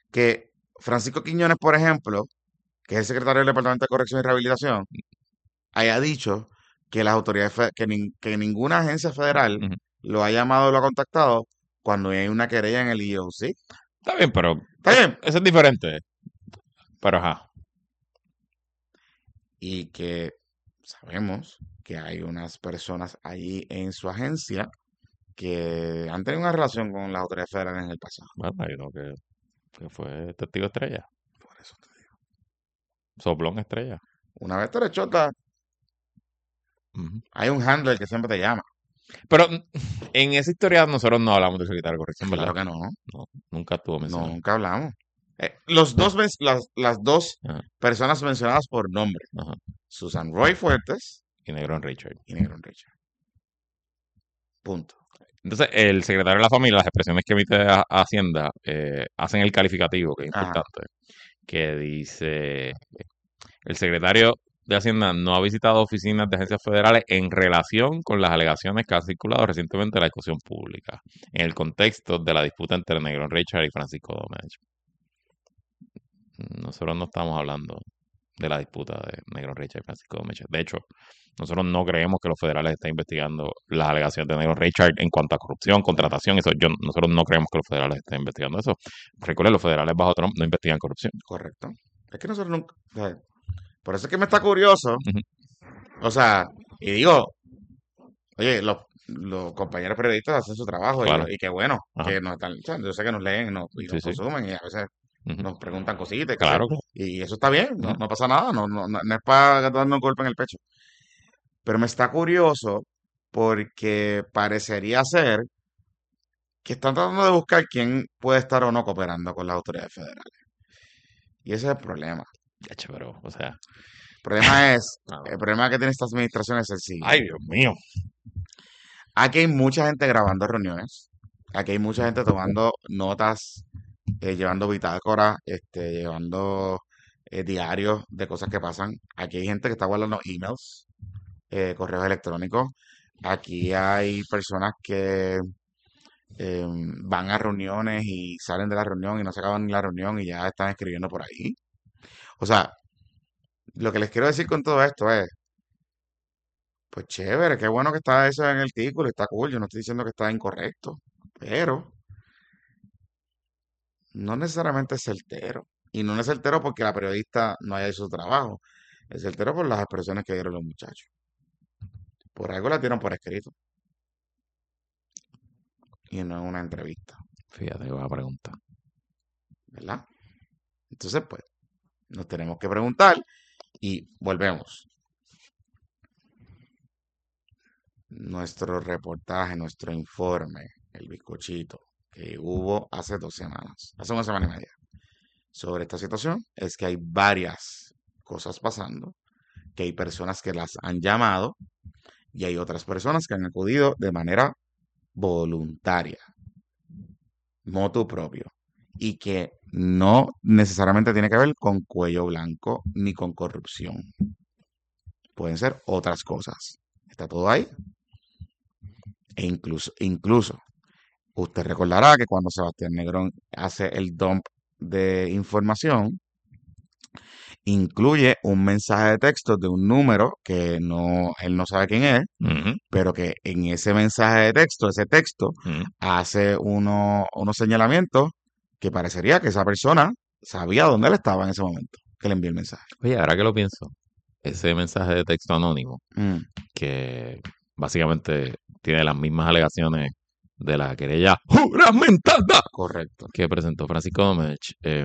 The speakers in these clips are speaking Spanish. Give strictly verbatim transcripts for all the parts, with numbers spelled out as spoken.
que Francisco Quiñones, por ejemplo, que es el secretario del Departamento de Corrección y Rehabilitación, haya dicho que las autoridades, fe- que, nin- que ninguna agencia federal Ujú. lo ha llamado o lo ha contactado cuando hay una querella en el E E O C. Está bien, pero ¿Está es- bien? eso es diferente. Pero ajá. Y que sabemos que hay unas personas ahí en su agencia que han tenido una relación con las autoridades federales en el pasado. Bueno, hay uno que, que fue testigo estrella. Por eso te digo. Soplón estrella. Una vez te le chota, Ujú. hay un handler que siempre te llama. Pero mm, en esa historia nosotros no hablamos del secretario de corrección, ¿verdad? Claro que no, No, nunca estuvo no, mencionado. nunca hablamos. Eh, los dos, men- las, las dos Ajá, personas mencionadas por nombre, ajá. Susan Roy Fuertes Y Negrón Richard. y Negron Richard. Punto. Entonces, el secretario de la familia, las expresiones que emite a- Hacienda, eh, hacen el calificativo, que es Ajá. importante, que dice, el secretario de Hacienda no ha visitado oficinas de agencias federales en relación con las alegaciones que han circulado recientemente en la discusión pública, en el contexto de la disputa entre Negrón Richard y Francisco Domecq. Nosotros no estamos hablando de la disputa de Negro Richard y Francisco Domecq. De hecho, nosotros no creemos que los federales estén investigando las alegaciones de Negro Richard en cuanto a corrupción, contratación, eso. Yo, nosotros no creemos que los federales estén investigando eso. Recuerden, los federales bajo Trump no investigan corrupción. Correcto. Es que nosotros nunca. O sea, por eso es que me está curioso. Ujú. O sea, y digo, oye, los, los compañeros periodistas hacen su trabajo y, Claro. y qué bueno Ajá. que nos están. O sea, yo sé que nos leen y nos, y nos Sí, sí. consumen y a veces Ujú. nos preguntan cositas y qué sé yo. Claro, claro. Y eso está bien, no, Ujú. no pasa nada, no, no, no, no es para darnos un golpe en el pecho. Pero me está curioso porque parecería ser que están tratando de buscar quién puede estar o no cooperando con las autoridades federales. Y ese es el problema. Ya, che, pero, o sea. El problema es, No, no, el no. problema que tiene esta administración es el Ay, siguiente. Dios mío. Aquí hay mucha gente grabando reuniones. Aquí hay mucha gente tomando notas, eh, llevando bitácora, este, llevando eh, diarios de cosas que pasan. Aquí hay gente que está guardando emails, eh, correos electrónicos. Aquí hay personas que eh, van a reuniones y salen de la reunión y no se acaban ni la reunión y ya están escribiendo por ahí. O sea, lo que les quiero decir con todo esto es, pues chévere, qué bueno que está eso en el título, está cool, yo no estoy diciendo que está incorrecto, pero no necesariamente es certero. Y no es certero porque la periodista no haya hecho su trabajo, es certero por las expresiones que dieron los muchachos. Por algo la dieron por escrito y no en una entrevista, Fíjate, voy a preguntar. ¿verdad? Entonces, pues, nos tenemos que preguntar y volvemos. Nuestro reportaje, nuestro informe, el bizcochito que hubo hace dos semanas, hace una semana y media, sobre esta situación, es que hay varias cosas pasando, que hay personas que las han llamado y hay otras personas que han acudido de manera voluntaria, motu propio, y que no necesariamente tiene que ver con cuello blanco ni con corrupción. Pueden ser otras cosas. Está todo ahí. E incluso, incluso usted recordará que cuando Sebastián Negrón hace el dump de información, incluye un mensaje de texto de un número que no, él no sabe quién es, Ujú, pero que en ese mensaje de texto, ese texto, ujú. hace uno, unos señalamientos que parecería que esa persona sabía dónde él estaba en ese momento, que le envió el mensaje. Oye, ahora que lo pienso, ese mensaje de texto anónimo Mm, que básicamente tiene las mismas alegaciones de la querella juramentada correcto. que presentó Francisco Domecq. eh,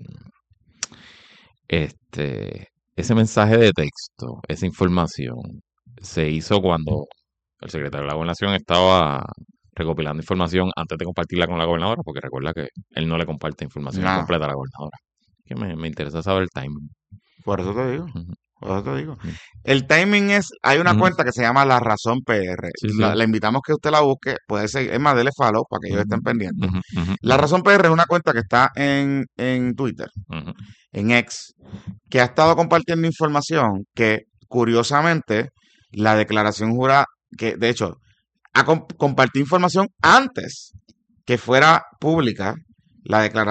este, ese mensaje de texto, esa información, se hizo cuando el secretario de la Gobernación estaba recopilando información antes de compartirla con la gobernadora, porque recuerda que él no le comparte información Nada, incompleta a la gobernadora. Que me, me interesa saber el timing. por eso te digo. Ujú, Por eso te digo. ujú, El timing es, hay una ujú. cuenta que se llama La Razón P R. Sí, La, sí. la invitamos que usted la busque. Puede ser, es más, dele follow para que ellos Ujú, estén pendientes. ujú, ujú, La ujú, Razón P R es una cuenta que está en, en Twitter, ujú. en X, que ha estado compartiendo información que, curiosamente, la declaración jurada, que de hecho, ha comp- compartido información antes que fuera pública la declaración